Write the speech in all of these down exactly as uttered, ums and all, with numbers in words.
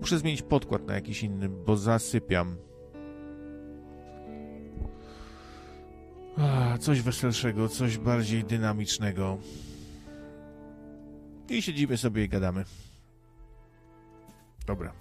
Muszę zmienić podkład na jakiś inny, bo zasypiam. Ah, coś weselszego, coś bardziej dynamicznego. I siedzimy sobie i gadamy. Dobra.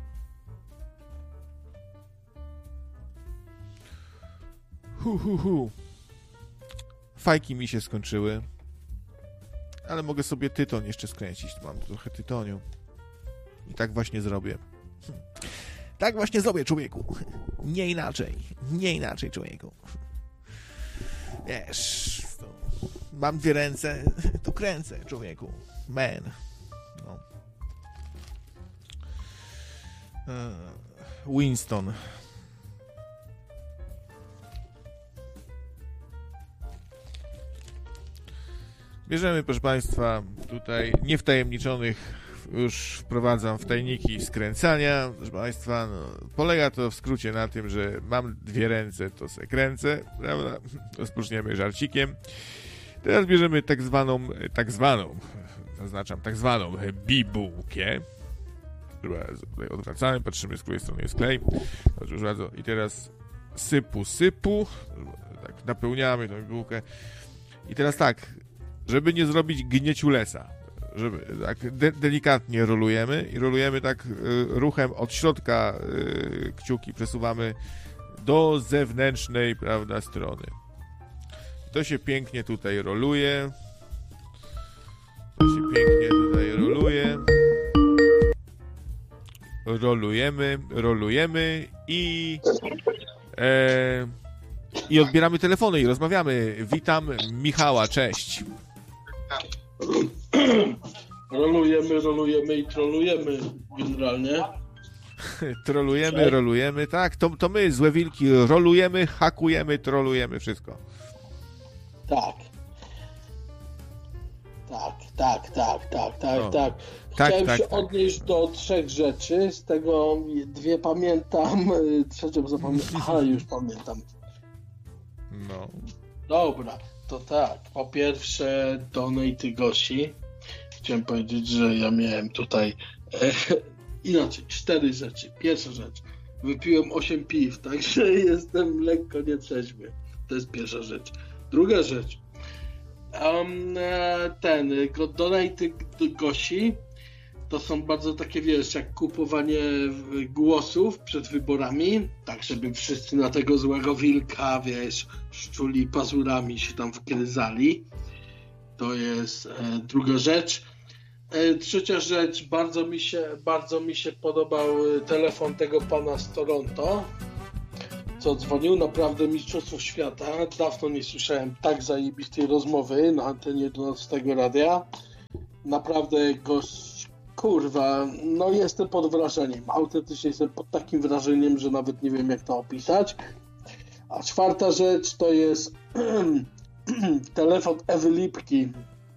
Hu, hu, hu. Fajki mi się skończyły. Ale mogę sobie tyton jeszcze skręcić. Mam trochę tytoniu. I tak właśnie zrobię. Hm. Tak właśnie zrobię, człowieku. Nie inaczej. Nie inaczej, człowieku. Wiesz, to mam dwie ręce, to kręcę, człowieku. Man. No. Winston. Bierzemy, proszę Państwa, tutaj niewtajemniczonych już wprowadzam w tajniki skręcania. Proszę Państwa, no, polega to w skrócie na tym, że mam dwie ręce, to se kręcę, prawda? Rozpoczniemy żarcikiem. Teraz bierzemy tak zwaną, tak zwaną, zaznaczam, tak zwaną bibułkę. Tutaj odwracamy, patrzymy, z której strony jest klej. I teraz sypu, sypu. Tak, napełniamy tą bibułkę. I teraz tak, żeby nie zrobić gnieciulesa, żeby tak de- delikatnie rolujemy i rolujemy tak y, ruchem od środka y, kciuki przesuwamy do zewnętrznej, prawda, strony. To się pięknie tutaj roluje. To się pięknie tutaj roluje. Rolujemy, rolujemy i e, i odbieramy telefony i rozmawiamy. Witam Michała, cześć. Rolujemy, rolujemy i trolujemy generalnie. Trolujemy, tak? rolujemy, tak, to, to my, złe wilki, rolujemy, hakujemy, trolujemy, wszystko. Tak. Tak, tak, tak, tak, tak, no. tak. Tak, Chciałem tak, się tak. odnieść do trzech rzeczy, z tego dwie pamiętam, trzecią zapamiętam, aha, już pamiętam. No. Dobra, to tak, po pierwsze donate Gosi. Chciałem powiedzieć, że ja miałem tutaj e, inaczej, cztery rzeczy. Pierwsza rzecz, wypiłem osiem piw, także jestem lekko nietrzeźwy. To jest pierwsza rzecz. Druga rzecz, um, ten, donate Gosi to są bardzo takie, wiesz, jak kupowanie głosów przed wyborami, tak żeby wszyscy na tego złego wilka, wiesz, szczuli pazurami, się tam wgryzali. To jest e, druga rzecz. E, trzecia rzecz, bardzo mi się, bardzo mi się podobał telefon tego pana z Toronto, co dzwonił, naprawdę mistrzostwo świata. Dawno nie słyszałem tak zajebistej rozmowy na antenie jedenastego radia. Naprawdę gość, kurwa, no jestem pod wrażeniem. Autentycznie jestem pod takim wrażeniem, że nawet nie wiem jak to opisać. A czwarta rzecz to jest telefon Ewy Lipki.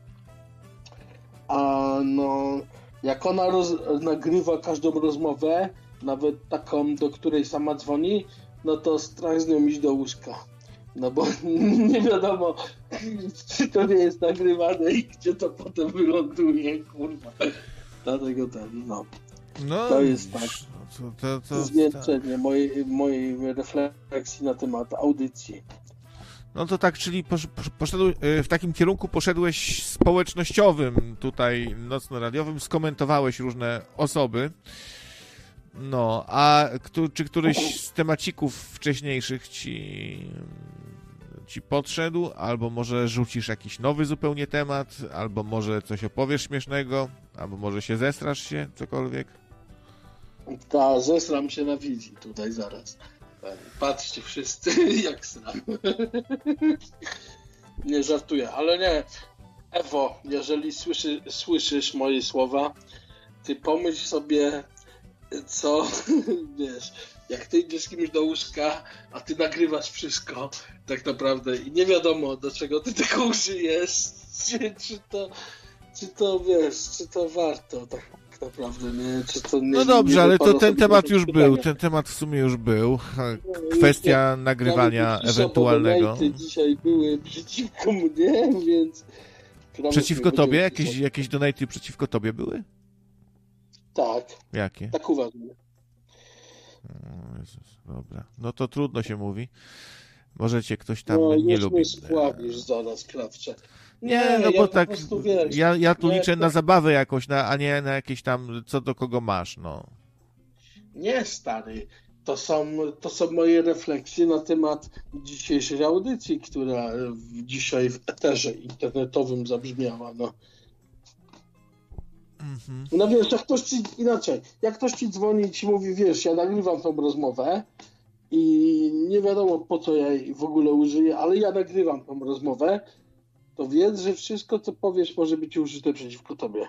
A no, jak ona roz, nagrywa każdą rozmowę, nawet taką, do której sama dzwoni, no to strach z nią iść do łóżka. No bo nie wiadomo, czy to nie jest nagrywane i gdzie to potem wyląduje, kurwa. Dlatego ten, no. No, to jest tak. To, to, to, zwieńczenie mojej, mojej refleksji na temat audycji. No to tak, czyli posz, poszedł, w takim kierunku poszedłeś społecznościowym, tutaj nocno-radiowym, skomentowałeś różne osoby. No, a kto, czy któryś z temacików wcześniejszych ci, ci podszedł, albo może rzucisz jakiś nowy zupełnie temat, albo może coś opowiesz śmiesznego, albo może się zestrasz się, cokolwiek? Ta, zesram się na wizji tutaj zaraz. Patrzcie wszyscy, jak sram. Nie żartuję, ale nie. Ewo, jeżeli słyszy, słyszysz moje słowa, ty pomyśl sobie, co, wiesz, jak ty idziesz z kimś do łóżka, a ty nagrywasz wszystko, tak naprawdę, i nie wiadomo, do czego ty tego użyjesz, czy, czy to, czy to, wiesz, czy to warto, tak naprawdę, nie, czy to nie. No dobrze, nie ale to ten temat już pytania. był, ten temat w sumie już był, kwestia nie, nagrywania nie, ewentualnego. Dzisiaj były przeciwko mnie, więc... Przeciwko tobie? Jakieś, jakieś donaty przeciwko tobie były? Tak. Jakie? Tak uważam. O Jezus, dobra. No to trudno się mówi. Może cię ktoś tam No, nie już lubi. mnie spławisz zaraz, Krawcze. Nie, no ja bo po tak, prostu, wiesz, ja, ja tu ja liczę jak na to- zabawę jakoś, na, a nie na jakieś tam, co do kogo masz, no. Nie, stary. To są, to są moje refleksje na temat dzisiejszej audycji, która w, dzisiaj w eterze internetowym zabrzmiała. No. Mhm. no wiesz, jak ktoś ci, inaczej, jak ktoś ci dzwoni i ci mówi, wiesz, ja nagrywam tą rozmowę i nie wiadomo po co ja jej w ogóle użyję, ale ja nagrywam tą rozmowę, to wiedz, że wszystko co powiesz może być użyte przeciwko tobie.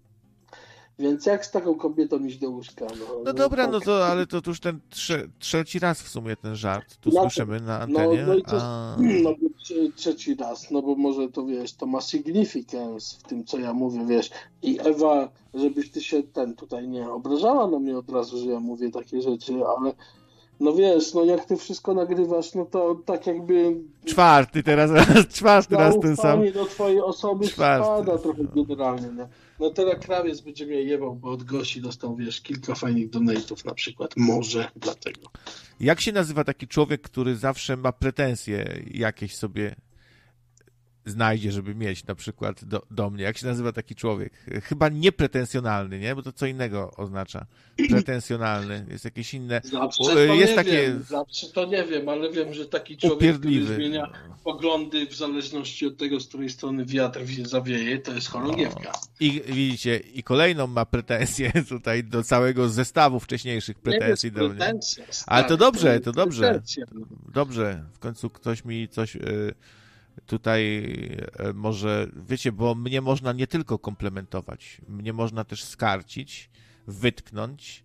Więc jak z taką kobietą iść do łóżka? No, No dobra, tak. no to, ale to już ten trze, trzeci raz w sumie ten żart tu Na- słyszymy na No, antenie, no i to, a... no bo trze- trzeci raz, no bo może to wiesz, to ma significance w tym, co ja mówię, wiesz. I Ewa, żebyś ty się ten tutaj nie obrażała na mnie od razu, że ja mówię takie rzeczy, ale no wiesz, no jak ty wszystko nagrywasz, no to tak jakby Czwarty teraz, czwarty raz ten sam. zaufanie do twojej osoby Czwarty. spada trochę generalnie, nie? No teraz krawiec będzie mnie jebał, bo od gości dostał, wiesz, kilka fajnych donate'ów na przykład, może dlatego. Jak się nazywa taki człowiek, który zawsze ma pretensje jakieś sobie znajdzie, żeby mieć na przykład do, do mnie? Jak się nazywa taki człowiek? Chyba niepretensjonalny, nie? Bo to co innego oznacza. Pretensjonalny. Jest jakieś inne... Zawsze O, to jest nie takie- wiem, zawsze to nie wiem, ale wiem, że taki człowiek, Upierdliwy. który zmienia poglądy w zależności od tego, z której strony wiatr zawieje, to jest chorągiewka. I widzicie, i kolejną ma pretensję tutaj do całego zestawu wcześniejszych pretensji nie do jest mnie. pretensja, Ale to stary, dobrze, jest to dobrze. pretensja, no. Dobrze, w końcu ktoś mi coś y, tutaj y, może, wiecie, bo mnie można nie tylko komplementować, mnie można też skarcić, wytknąć,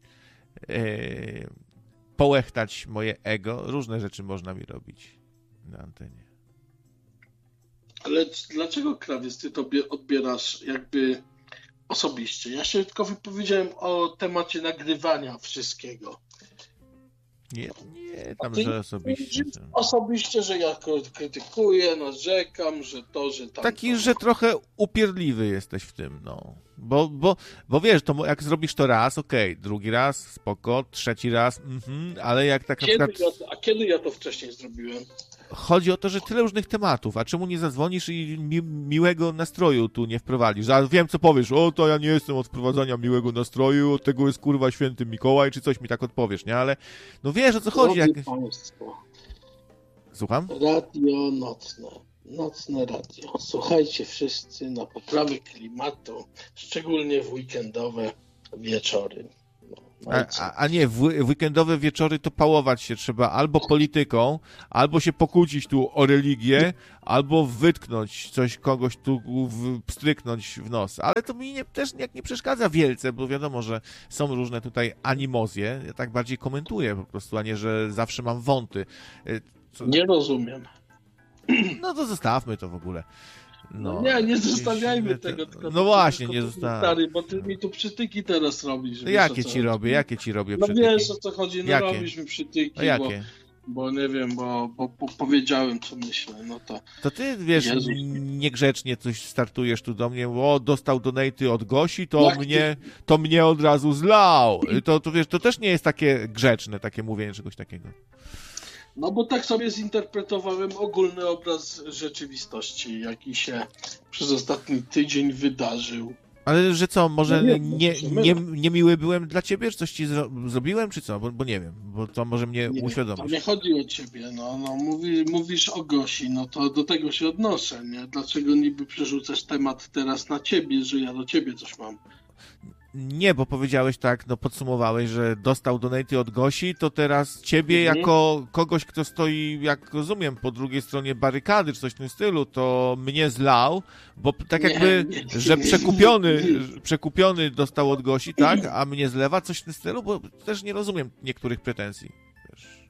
y, połechtać moje ego, różne rzeczy można mi robić na antenie. Ale c- dlaczego, krawiec, ty to bie- odbierasz jakby osobiście? Ja się tylko wypowiedziałem o temacie nagrywania wszystkiego. Nie, nie, tam, ty- że osobiście. Osobiście, że ja ko- krytykuję, narzekam, że to, że tam... Taki, to... że trochę upierdliwy jesteś w tym, no. Bo, bo, bo wiesz, to mo- jak zrobisz to raz, okej, drugi raz, spoko, trzeci raz, mhm, ale jak tak na Kiedy przykład... ja, a kiedy ja to wcześniej zrobiłem? Chodzi o to, że tyle różnych tematów, a czemu nie zadzwonisz i mi, miłego nastroju tu nie wprowadzisz? A wiem, co powiesz, o, to ja nie jestem od wprowadzania miłego nastroju, od tego jest kurwa święty Mikołaj, czy coś mi tak odpowiesz, nie? Ale, no wiesz, o co chodzi, jak... Drodzy Państwo, Słucham? radio nocne, nocne radio. Słuchajcie wszyscy na poprawę klimatu, szczególnie w weekendowe wieczory. No, no A, i co? a, a nie, w, w weekendowe wieczory to pałować się trzeba albo polityką, albo się pokłócić tu o religię, albo wytknąć coś, kogoś tu w, pstryknąć w nos. Ale to mi nie, też jak nie przeszkadza wielce, bo wiadomo, że są różne tutaj animozje. Ja tak bardziej komentuję po prostu, a nie, że zawsze mam wąty. Y, Co, Nie rozumiem. no to zostawmy to w ogóle. No, nie, nie zostawiajmy jakieś- tego. Tylko No właśnie, tylko nie to- zostawiamy. Stary, bo ty mi tu przytyki teraz robisz. No wiesz, jakie o co ci chodzi. robię, jakie ci robię No przytyki? wiesz o co chodzi, no Jakie? robisz mi przytyki, No bo, jakie? bo nie wiem, bo, bo, bo powiedziałem co myślę, no to... To ty, wiesz, Jezus. niegrzecznie coś startujesz tu do mnie, o, dostał donaty od Gosi, to Jak ty- mnie, to mnie od razu zlał. To, to wiesz, to też nie jest takie grzeczne, takie mówienie czegoś takiego. No bo tak sobie zinterpretowałem ogólny obraz rzeczywistości, jaki się przez ostatni tydzień wydarzył. Ale że co, może No nie, nie, nie, może nie, mylę. niemiły byłem dla ciebie, że coś ci zro- zrobiłem, czy co? Bo, bo nie wiem, bo to może mnie Nie, to uświadomić. nie chodzi o ciebie, no, no mówi, mówisz o Gosi, no to do tego się odnoszę, nie? Dlaczego niby przerzucasz temat teraz na ciebie, że ja do ciebie coś mam? Nie, bo powiedziałeś tak, no podsumowałeś, że dostał donaty od Gosi, to teraz ciebie Mhm. jako kogoś, kto stoi, jak rozumiem, po drugiej stronie barykady, czy coś w tym stylu, to mnie zlał, bo tak Nie, jakby, nie, że nie. przekupiony, przekupiony dostał od Gosi, tak, a mnie zlewa, coś w tym stylu, bo też nie rozumiem niektórych pretensji. Wiesz.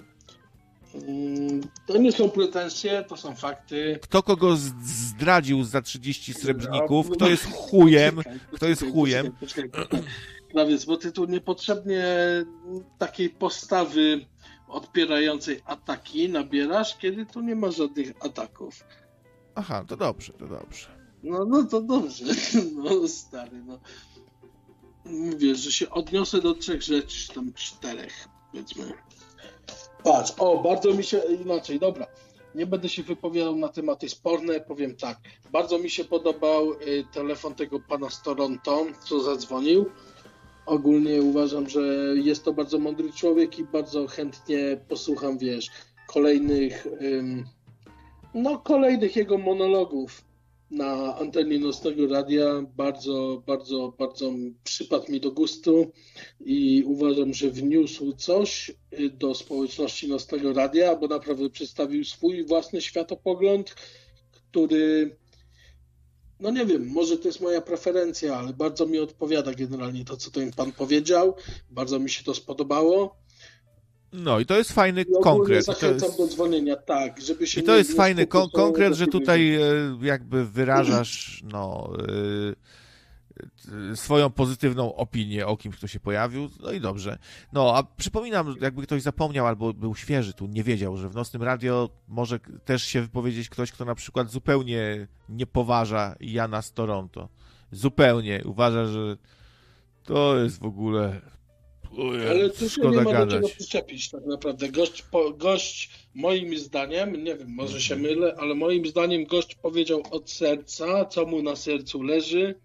Mm, To nie są pretensje, to są fakty. Kto kogo z- zdradził za trzydzieści srebrników, No, kto jest chujem, Poczekaj, kto jest poczekaj, chujem. Poczekaj, poczekaj. Krawiec, bo ty tu niepotrzebnie takiej postawy odpierającej ataki nabierasz, kiedy tu nie ma żadnych ataków. Aha, to dobrze, to dobrze. No, no to dobrze. No stary, no. mówię, że się odniosę do trzech rzeczy, czy tam czterech, powiedzmy. Patrz, o, bardzo mi się, inaczej, dobra, nie będę się wypowiadał na tematy sporne, powiem tak, bardzo mi się podobał y, telefon tego pana z Toronto, co zadzwonił. Ogólnie uważam, że jest to bardzo mądry człowiek i bardzo chętnie posłucham, wiesz, kolejnych, ym, no kolejnych jego monologów na antenie Nocnego Radia. Bardzo, bardzo, bardzo przypadł mi do gustu i uważam, że wniósł coś do społeczności Nocnego Radia, bo naprawdę przedstawił swój własny światopogląd, który, no nie wiem, może to jest moja preferencja, ale bardzo mi odpowiada generalnie to, co ten pan powiedział. Bardzo mi się to spodobało. No i to jest fajny I konkret. Zachęcam to jest... do dzwonienia, tak, żeby się I to nie, jest nie fajny kon- konkret, że do tutaj e, jakby wyrażasz no, e, e, swoją pozytywną opinię o kimś, kto się pojawił. No i dobrze. No, a przypominam, jakby ktoś zapomniał albo był świeży tu, nie wiedział, że w Nocnym Radio może też się wypowiedzieć ktoś, kto na przykład zupełnie nie poważa Jana z Toronto. Zupełnie. Uważa, że to jest w ogóle... Ojej, ale tu się szkoda nie ma gadać. do czego przyczepić tak naprawdę. Gość, po, gość moim zdaniem, nie wiem, może się mylę, ale moim zdaniem gość powiedział od serca, co mu na sercu leży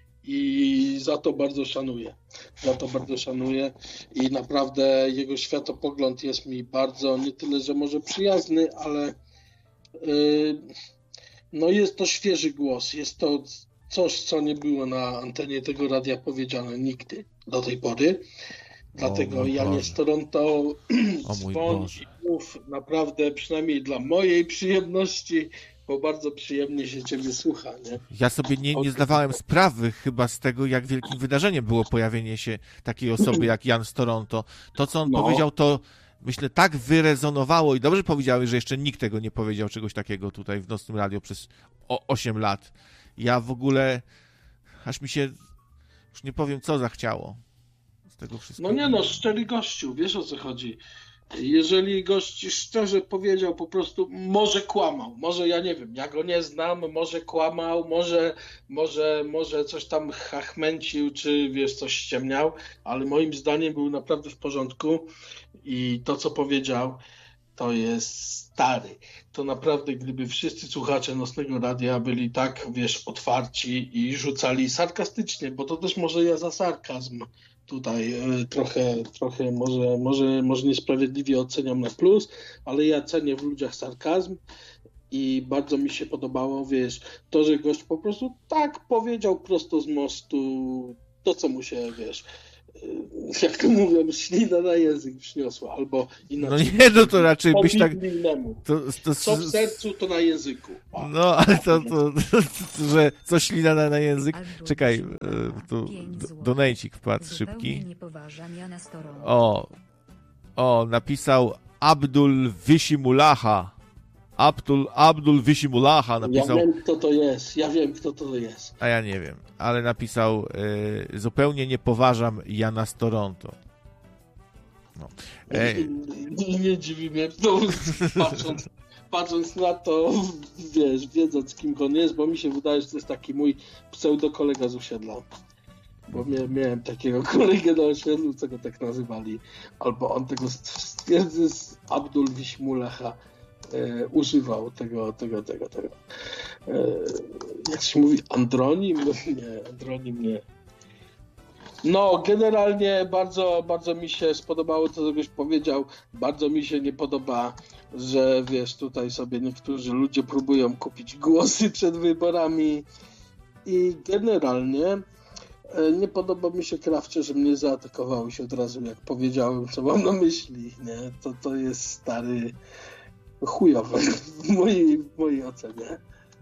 i za to bardzo szanuję. Za to bardzo szanuję i naprawdę jego światopogląd jest mi bardzo, nie tyle, że może przyjazny, ale yy, no jest to świeży głos. Jest to coś, co nie było na antenie tego radia powiedziane nigdy do tej pory. Dlatego ja nie z Toronto dzwoń i mów naprawdę, przynajmniej dla mojej przyjemności, bo bardzo przyjemnie się ciebie słucha, nie? Ja sobie nie, nie zdawałem sprawy chyba z tego, jak wielkim wydarzeniem było pojawienie się takiej osoby jak Jan z Toronto. To, co on no. powiedział, to myślę tak wyrezonowało i dobrze powiedziałeś, że jeszcze nikt tego nie powiedział, czegoś takiego tutaj w Nocnym Radio przez osiem lat. Ja w ogóle, aż mi się, już nie powiem co zachciało. Tego wszystkiego. No nie no, szczery gościu, wiesz o co chodzi. Jeżeli gość szczerze powiedział, po prostu może kłamał, może ja nie wiem, ja go nie znam, może kłamał, może, może, może coś tam chachmęcił, czy wiesz, coś ściemniał, ale moim zdaniem był naprawdę w porządku i to, co powiedział, to jest stary. To naprawdę, gdyby wszyscy słuchacze Nocnego Radia byli tak, wiesz, otwarci i rzucali sarkastycznie, bo to też może ja za sarkazm tutaj trochę, trochę może, może, może niesprawiedliwie oceniam na plus, ale ja cenię w ludziach sarkazm i bardzo mi się podobało, wiesz, to, że gość po prostu tak powiedział prosto z mostu to, co mu się, wiesz, jak to mówią, ślina na język przyniosła, albo inaczej. No nie, no to raczej byś tak... To, to, co w sercu, to na języku. A. No, ale to, to, to, to, że co ślina na, na język... Czekaj, tu donejcik wpadł szybki. O, o, napisał Abdul Wisimulaha. Abdul, Abdul Wisimulaha napisał... Ja wiem, kto to jest, ja wiem, kto to jest. A ja nie wiem, ale napisał y, zupełnie nie poważam Jana z Toronto. No. Ej. Nie, nie dziwi mnie, to, patrząc, patrząc na to, wiesz, wiedząc kim on jest, bo mi się wydaje, że to jest taki mój pseudo-kolega z osiedla. Bo miałem, miałem takiego kolegę na osiedlu, co go tak nazywali. Albo on tego stwierdzy z Abdul Wisimulaha. E, używał tego, tego, tego, tego. E, jak się mówi, andronim? Nie, andronim nie. No, generalnie bardzo, bardzo mi się spodobało, co ktoś powiedział. Bardzo mi się nie podoba, że wiesz, tutaj sobie niektórzy ludzie próbują kupić głosy przed wyborami i generalnie e, nie podoba mi się Krawcze, że mnie zaatakowałeś od razu, jak powiedziałem, co mam na myśli, nie? To, to jest stary... chujowe w mojej, w mojej ocenie.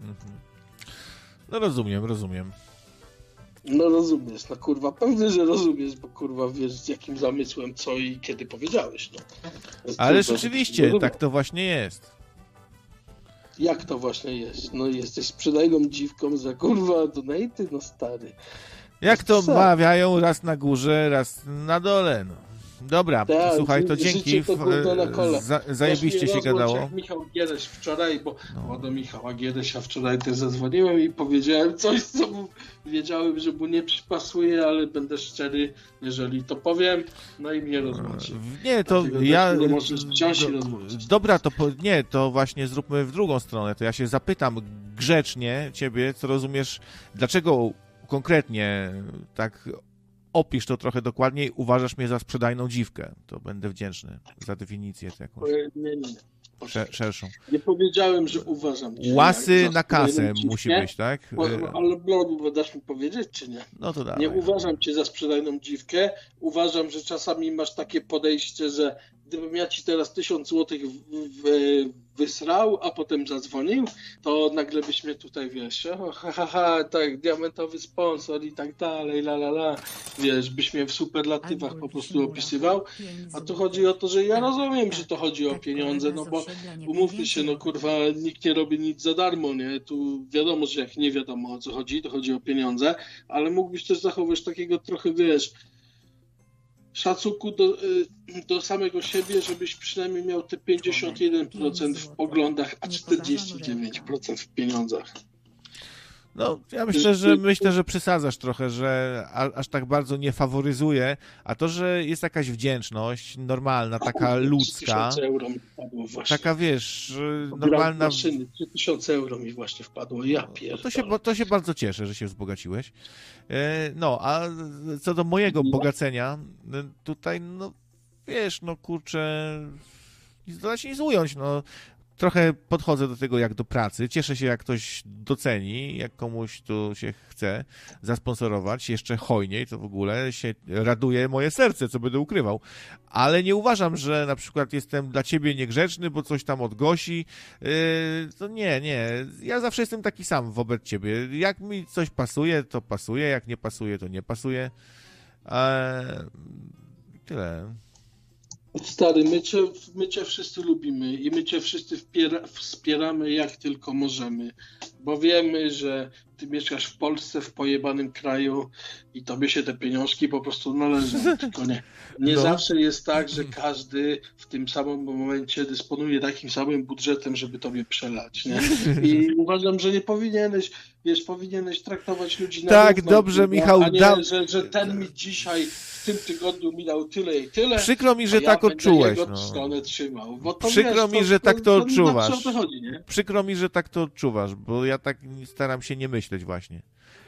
No rozumiem, rozumiem. No rozumiesz, no kurwa, pewnie, że rozumiesz, bo kurwa wiesz z jakim zamysłem, co i kiedy powiedziałeś, no. Ale rzeczywiście, tak to właśnie jest. Jak to właśnie jest? No jesteś sprzedajną dziwką za kurwa donaty, no stary. Jak to mawiają, raz na górze, raz na dole, no. Dobra, Tak, słuchaj, to ży- dzięki. życie to gówno na kole. Za, zajebiście Masz się mnie rozłącz gadało. jak Michał Giereś wczoraj, bo, No. bo do Michała Gieresia wczoraj też zadzwoniłem i powiedziałem coś, co mu wiedziałem, że mu nie przypasuje, ale będę szczery, jeżeli to powiem, no i mnie rozłączy. Nie, to Dlatego ja... też nie możesz wziąć i do, rozłączyć. dobra, to po, nie, to właśnie zróbmy w drugą stronę. To ja się zapytam grzecznie ciebie, co rozumiesz, dlaczego konkretnie tak opisz to trochę dokładniej, uważasz mnie za sprzedajną dziwkę. To będę wdzięczny za definicję jakąś Nie, nie, nie. sze, szerszą. Nie powiedziałem, że uważam cię Łasy jak za na kasę sprzedajną musi dziwkę, być, tak? bo- Ale Blodu, dasz mi powiedzieć, czy nie? No to dawaj. Nie uważam cię za sprzedajną dziwkę. Uważam, że czasami masz takie podejście, że gdybym ja ci teraz tysiąc złotych w, w, wysrał, a potem zadzwonił, to nagle byś mnie tutaj, wiesz, o, ha, ha, ha, tak, diamentowy sponsor i tak dalej, la, la, la. Wiesz, byś mnie w superlatywach po prostu opisywał. A tu chodzi o to, że ja rozumiem, że to chodzi o pieniądze, no bo umówmy się, no kurwa, nikt nie robi nic za darmo, nie? Tu wiadomo, że jak nie wiadomo o co chodzi, to chodzi o pieniądze, ale mógłbyś też zachować takiego trochę, wiesz, szacunku do, do samego siebie, żebyś przynajmniej miał te pięćdziesiąt jeden procent w poglądach, a czterdzieści dziewięć procent w pieniądzach. No, ja myślę, że myślę, że przesadzasz trochę, że a, aż tak bardzo nie faworyzuje, a to, że jest jakaś wdzięczność normalna, taka ludzka, trzy tysiące euro mi wpadło właśnie. taka wiesz, Od normalna... maszyny, trzy tysiące euro mi właśnie wpadło, ja pierdolę. To się, to się bardzo cieszę, że się wzbogaciłeś. E, No, a co do mojego No. bogacenia, tutaj, no, wiesz, no kurczę, nic dodać, nic ująć, no. Trochę podchodzę do tego jak do pracy. Cieszę się, jak ktoś doceni, jak komuś tu się chce zasponsorować, jeszcze hojniej, to w ogóle się raduje moje serce, co będę ukrywał. Ale nie uważam, że na przykład jestem dla ciebie niegrzeczny, bo coś tam odgosi. Yy, to nie, nie. Ja zawsze jestem taki sam wobec ciebie. Jak mi coś pasuje, to pasuje, jak nie pasuje, to nie pasuje. Eee, tyle. Stary, my cię, my cię wszyscy lubimy i my cię wszyscy wpiera, wspieramy jak tylko możemy, bo wiemy, że ty mieszkasz w Polsce, w pojebanym kraju i tobie się te pieniążki po prostu należą, tylko nie. Nie No. zawsze jest tak, że każdy w tym samym momencie dysponuje takim samym budżetem, żeby tobie przelać, nie? I uważam, że nie powinieneś, wiesz, powinieneś traktować ludzi na Tak, równo, dobrze, kurwa, Michał, a nie, dam- że, że ten mi dzisiaj w tym tygodniu mi dał tyle i tyle. Przykro mi, że a ja tak będę odczułeś. jego No. stronę trzymał. Bo to, Przykro wiesz, mi, że tak to to odczuwasz. Nie zawsze o to chodzi, nie? Przykro mi, że tak to odczuwasz, bo ja tak staram się nie myśleć właśnie.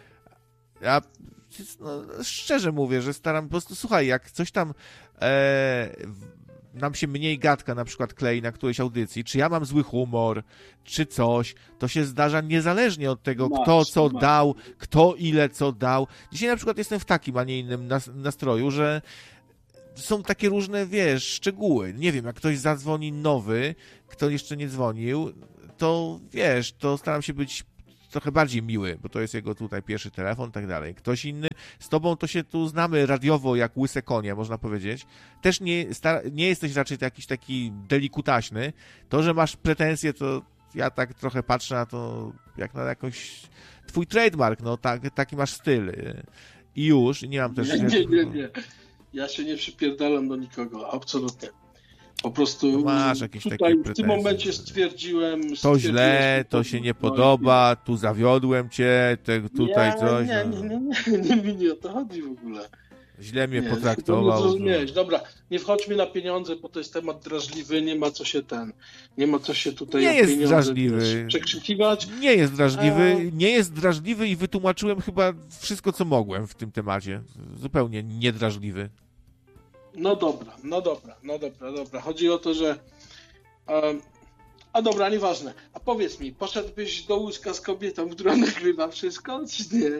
Ja no, szczerze mówię, że staram po prostu, słuchaj, jak coś tam e, nam się mniej gadka na przykład klei na którejś audycji, czy ja mam zły humor, czy coś, to się zdarza niezależnie od tego, Masz, kto co masz. dał, kto ile co dał. Dzisiaj na przykład jestem w takim, a nie innym nas, nastroju, że są takie różne, wiesz, szczegóły. Nie wiem, jak ktoś zadzwoni nowy, kto jeszcze nie dzwonił, to wiesz, to staram się być trochę bardziej miły, bo to jest jego tutaj pierwszy telefon i tak dalej. Ktoś inny, z tobą to się tu znamy radiowo jak łyse konie, można powiedzieć. Też nie, star- nie jesteś raczej jakiś taki delikutaśny. To, że masz pretensje, to ja tak trochę patrzę na to jak na jakąś twój trademark, no tak, taki masz styl. I już, nie mam też... Nie, nie, nie, nie. Ja się nie przypierdalam do nikogo, absolutnie. Po prostu Masz jakieś tutaj takie w tym pretensje. momencie stwierdziłem... To stwierdziłem źle, to się nie podoba, tu zawiodłem cię, te, tutaj nie, coś. Nie, no. nie, nie, nie, nie, nie o to chodzi w ogóle. Źle mnie Nie, potraktował. nie No. zrozumiałeś. Dobra, nie wchodźmy na pieniądze, bo to jest temat drażliwy, nie ma co się ten, nie ma co się tutaj Nie o jest pieniądze drażliwy. wiesz, przekrzykiwać. Nie jest drażliwy, A- nie jest drażliwy i wytłumaczyłem chyba wszystko, co mogłem w tym temacie. Zupełnie niedrażliwy. No dobra, no dobra, no dobra, dobra. Chodzi o to, że... Um, a dobra, nieważne. A powiedz mi, poszedłbyś do łóżka z kobietą, która nagrywa wszystko, czy nie?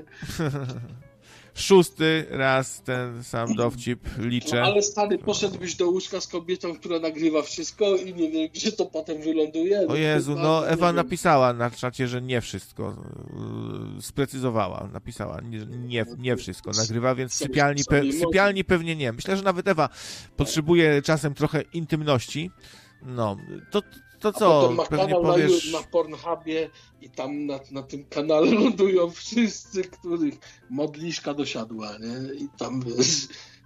Szósty raz ten sam dowcip liczę. No, ale stary, poszedłbyś do łóżka z kobietą, która nagrywa wszystko i nie wiem, gdzie to potem wyląduje. O Jezu, to, no nie Ewa wiem. napisała na czacie, że nie wszystko. Yy, Sprecyzowała, napisała. Nie, nie, nie wszystko nagrywa, więc w Sobie- sypialni, pe, sobie w sypialni pewnie nie. Myślę, że nawet Ewa potrzebuje czasem trochę intymności. No, to, to A co? potem ma Pewnie kanał powiesz... na, na Pornhubie i tam na, na tym kanale lądują wszyscy, których modliszka dosiadła, nie? I tam wiesz,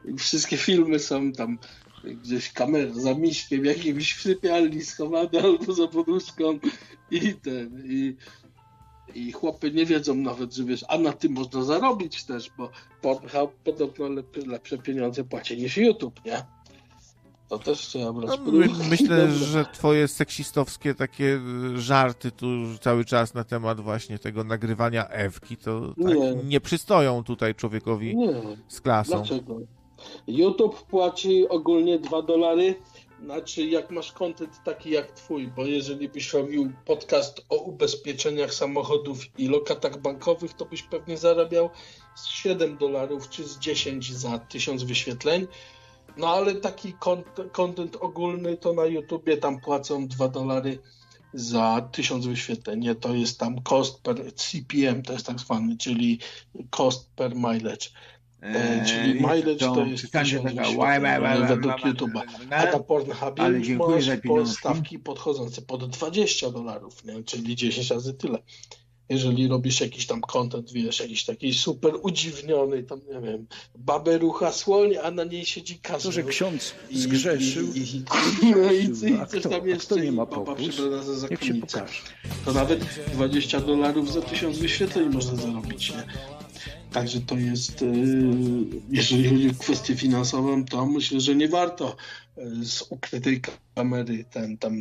wszystkie filmy są tam gdzieś kamera za miśkiem w jakimś sypialni schowane albo za poduszką i ten i, i chłopy nie wiedzą nawet, że wiesz, a na tym można zarobić też, bo Pornhub podobno lep, lepsze pieniądze płaci niż YouTube, nie? To też trzeba brać no, pod uwagę. Myślę, że twoje seksistowskie takie żarty tu cały czas na temat właśnie tego nagrywania Ewki, to tak nie. nie przystoją tutaj człowiekowi nie. z klasą. Dlaczego? YouTube płaci ogólnie dwa dolary, znaczy jak masz content taki jak twój, bo jeżeli byś robił podcast o ubezpieczeniach samochodów i lokatach bankowych, to byś pewnie zarabiał z siedem dolarów czy z dziesięć za tysiąc wyświetleń. No ale taki content ogólny to na YouTubie tam płacą dwa dolary za tysiąc wyświetleń. To jest tam cost per C P M, to jest tak zwany, czyli cost per mileage. E, czyli mileage to, to jest tysiąc wyświetleń według YouTube'a. A na Pornhubie masz stawki podchodzące pod dwadzieścia dolarów, nie? Czyli dziesięć razy tyle. Jeżeli robisz jakiś tam content, wiesz, jakiś taki super udziwniony, tam nie wiem, babę rucha słoń, a na niej siedzi każdy. To, że ksiądz zgrzeszył. I, i, i, no i, i coś tam jeszcze, nie ma baba popus, przebrana za zakonnicę. To nawet dwadzieścia dolarów za tysiąc wyświetleń można zarobić, nie? Także to jest, jeżeli chodzi o kwestię finansową, to myślę, że nie warto z ukrytej kamery ten tam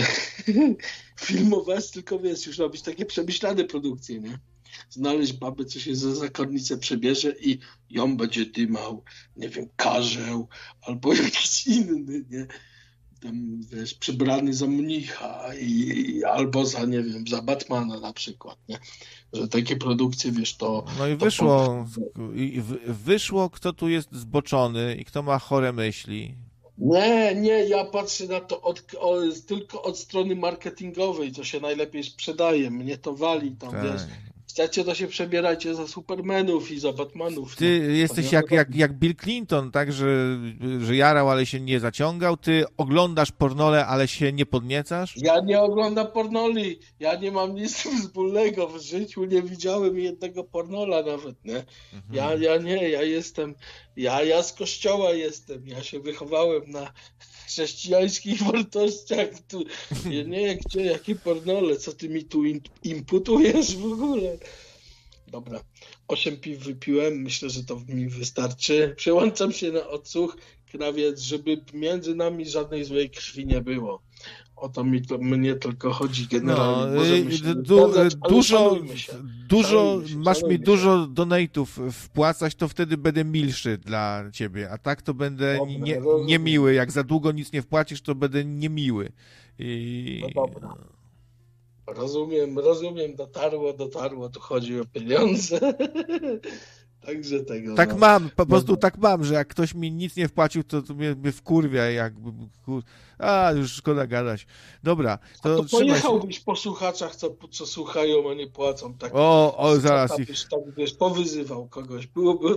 filmować, tylko wiesz, już robić takie przemyślane produkcje, nie? Znaleźć babę, co się za zakonnicę przebierze i ją będzie dymał, nie wiem, karzeł albo jakiś inny, nie? Tam, wiesz, przybrany za mnicha i, albo za, nie wiem, za Batmana na przykład, nie? Że takie produkcje, wiesz, to... No i to wyszło, po... i wyszło, kto tu jest zboczony i kto ma chore myśli. Nie, nie, ja patrzę na to od, o, tylko od strony marketingowej, co się najlepiej sprzedaje. Mnie to wali tam, tak. Wiesz. Chcecie, to się przebierajcie za Supermanów i za Batmanów. Ty no. jesteś jak, jak, jak Bill Clinton, tak, że, że jarał, ale się nie zaciągał. Ty oglądasz pornole, ale się nie podniecasz? Ja nie oglądam pornoli. Ja nie mam nic wspólnego. W życiu nie widziałem jednego pornola nawet, nie? Mhm. Ja, ja nie, ja jestem, ja, ja z kościoła jestem. Ja się wychowałem na chrześcijańskich wartościach. Tu, nie, nie, gdzie, jakie pornole? Co ty mi tu imputujesz w ogóle? Dobra, osiem piw wypiłem, myślę, że to mi wystarczy. Przełączam się na odsłuch, krawiec, żeby między nami żadnej złej krwi nie było. O to mi to, mnie tylko chodzi generalnie. No, się du, zgadzać, dużo, dużo się, masz mi się. dużo donate'ów wpłacać, to wtedy będę milszy dla ciebie, a tak to będę dobra, nie, niemiły. Jak za długo nic nie wpłacisz, to będę niemiły. I... No dobra. Rozumiem, rozumiem, dotarło, dotarło, tu chodzi o pieniądze. Także tego. Tak no. mam, po prostu no. tak mam, że jak ktoś mi nic nie wpłacił, to, to mnie, mnie wkurwia, jakby, kur... a już szkoda gadać. Dobra, to, to pojechałbyś po słuchaczach, co, co słuchają, a nie płacą. Tak, o, o, zaraz tak, ich. Tak, wiesz, powyzywał kogoś, byłoby